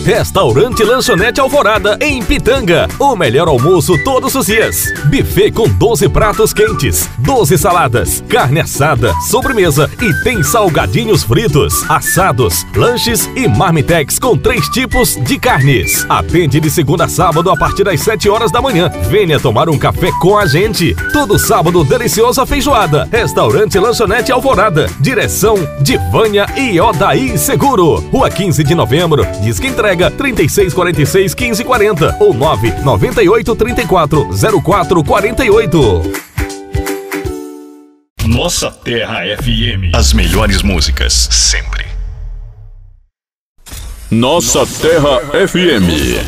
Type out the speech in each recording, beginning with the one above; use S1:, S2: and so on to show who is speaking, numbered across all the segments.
S1: Restaurante Lanchonete Alvorada, em Pitanga. O melhor almoço todos os dias. Buffet com 12 pratos quentes, 12 saladas, carne assada, sobremesa e tem salgadinhos fritos, assados, lanches e marmitex com 3 tipos de carnes. Atende de segunda a sábado a partir das 7 horas da manhã. Venha tomar um café com a gente. Todo sábado, deliciosa feijoada. Restaurante Lanchonete Alvorada. Direção de Vânia e Odaí Seguro. Rua 15 de novembro. Disque entrega 3646 1540 ou 998 34 0448.
S2: Nossa Terra FM. As melhores músicas, sempre.
S3: Nossa Terra FM.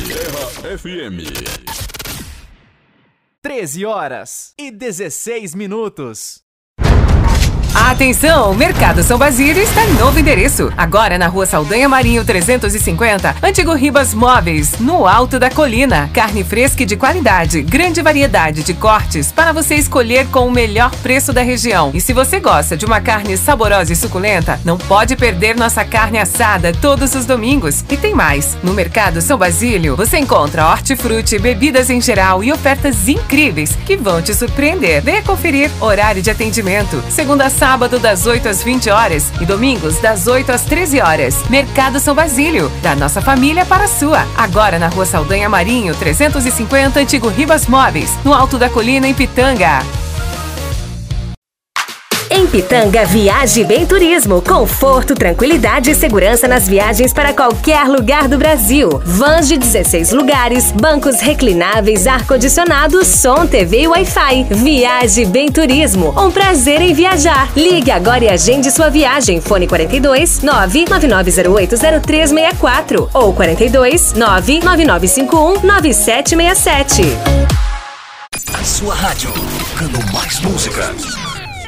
S4: 13h16.
S5: Atenção, Mercado São Basílio está em novo endereço. Agora na Rua Saldanha Marinho 350, Antigo Ribas Móveis, no alto da colina. Carne fresca e de qualidade, grande variedade de cortes para você escolher com o melhor preço da região. E se você gosta de uma carne saborosa e suculenta, não pode perder nossa carne assada todos os domingos. E tem mais, no Mercado São Basílio você encontra hortifruti, bebidas em geral e ofertas incríveis que vão te surpreender. Venha conferir horário de atendimento, segunda a sábado das 8 às 20 horas e domingos das 8 às 13 horas. Mercado São Basílio, da nossa família para a sua. Agora na Rua Saldanha Marinho 350, Antigo Ribas Móveis, no alto da colina em Pitanga.
S6: Em Pitanga, Viaje Bem Turismo. Conforto, tranquilidade e segurança nas viagens para qualquer lugar do Brasil. Vans de 16 lugares, bancos reclináveis, ar-condicionado, som, TV e Wi-Fi. Viaje Bem Turismo. Um prazer em viajar. Ligue agora e agende sua viagem. Fone 42 999080364 ou 42 99951 9767.
S2: A sua rádio, tocando mais música.